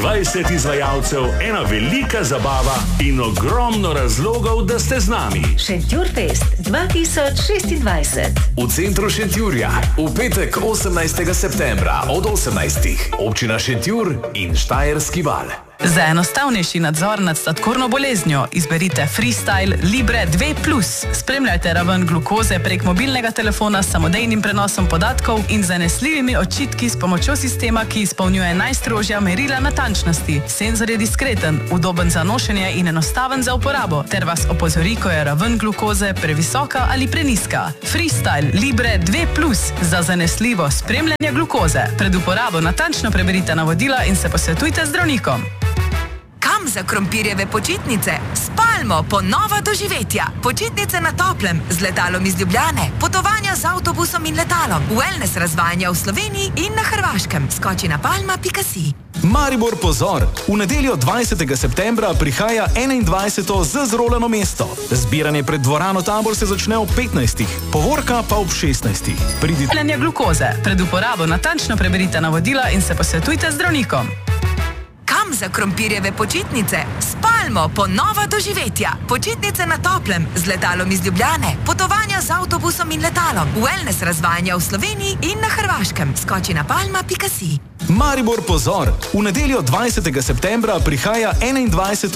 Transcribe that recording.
20 izvajalcev, ena velika zabava in ogromno razlogov, da ste z nami. Šentjurfest 2026. V centru Šentjurja, v petek 18. septembra od 18. Občina Šentjur in Štajerski Val. Za enostavnejši nadzor nad sladkorno boleznjo izberite Freestyle Libre 2+. Spremljajte raven glukoze prek mobilnega telefona s samodejnim prenosom podatkov in zanesljivimi očitki s pomočjo sistema, ki izpolnjuje najstrožja merila natančnosti. Senzor je diskreten, udoben za nošenje in enostaven za uporabo, ter vas opozori, ko je raven glukoze previsoka ali preniska. Freestyle Libre 2+, za zanesljivo spremljanje glukoze. Pred uporabo natančno preberite navodila in se posvetujte z zdravnikom. Kam za krompirjeve počitnice? S Palmo ponova doživetja. Počitnice na toplem, z letalom iz Ljubljane, potovanja z avtobusom in letalom, wellness razvajanja v Sloveniji in na Hrvaškem. Skoči na palma.si. Maribor pozor! V nedeljo 20. septembra prihaja 21. z Zrolano mesto. Zbiranje pred dvorano Tabor se začne ob 15. Povorka pa ob 16. Spremljanje glukoze. Pred uporabo natančno preberite navodila in se posvetujte z zdravnikom. Kam za krompirjeve počitnice? S Palmo ponova doživetja. Počitnice na toplem, z letalom iz Ljubljane, potovanja z avtobusom in letalom, wellness razvajanja v Sloveniji in na Hrvaškem. Skoči na palma.si. Maribor pozor! V nedeljo 20. septembra prihaja 21.